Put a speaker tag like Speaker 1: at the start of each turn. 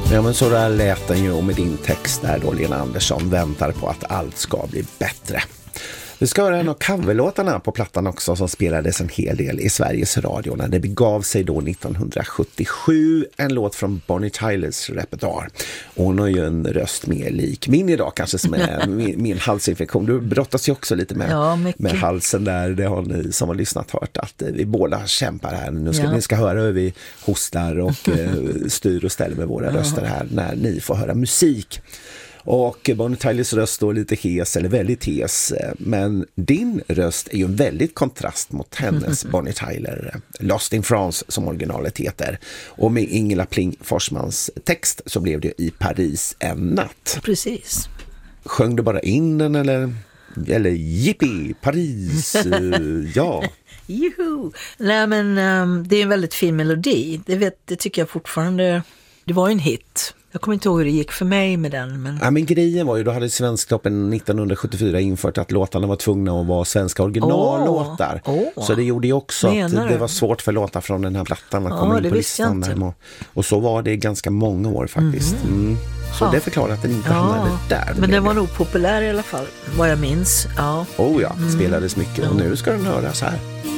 Speaker 1: Ja, men så där lät den ju, och med din text där då, Lena Andersson, väntar på att allt ska bli bättre. Vi ska höra en av coverlåtarna på plattan också som spelades en hel del i Sveriges Radio när det begav sig då 1977. En låt från Bonnie Tylers repertoar. Hon har ju en röst mer lik min idag kanske, som är min halsinfektion. Du brottas ju också lite med halsen där. Det har ni som har lyssnat hört att vi båda kämpar här. Nu ska ni ska höra hur vi hostar och styr och ställer med våra röster här när ni får höra musik. Och Bonnie Tylers röst då lite hes, eller väldigt hes, men din röst är ju en väldigt kontrast mot hennes Bonnie Tyler, Lost in France som originalet heter. Och med Ingela Pling Forsmans text så blev det I Paris en natt.
Speaker 2: Precis.
Speaker 1: Sjöng du bara in den eller Yippie, Paris, ja.
Speaker 2: Juhu! Nej, men det är en väldigt fin melodi. Det tycker jag fortfarande. Det var en hit. Jag kommer inte ihåg hur det gick för mig med den. Men...
Speaker 1: Ja, men grejen var ju, då hade Svensktoppen 1974 infört att låtarna var tvungna att vara svenska originallåtar. Så det gjorde ju också att det var svårt för låtar från den här plattan att komma in på listan. Och så var det ganska många år faktiskt. Så det förklarar att den inte hamnade där.
Speaker 2: Men den var nog populär i alla fall, vad jag minns.
Speaker 1: Spelades mycket och nu ska den höras här.